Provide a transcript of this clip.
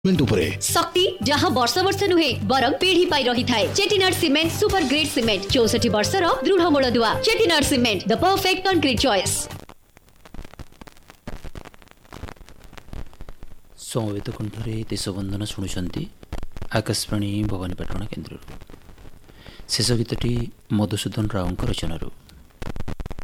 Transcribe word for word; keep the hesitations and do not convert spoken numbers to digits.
शक्ति जहाँ वर्ष वर्ष नुहे बरम पीढ़ी पाई रही थाए। Chettinad cement super grade cement चौसठी वर्ष दृढ़ मूलदुआ। Chettinad cement the perfect concrete choice. समवेत कंठरे देशबंदना शुणुंट आकाशवाणी भवानीपाटना केन्द्र। शेष गीतटी मधुसूदन राव रचनारू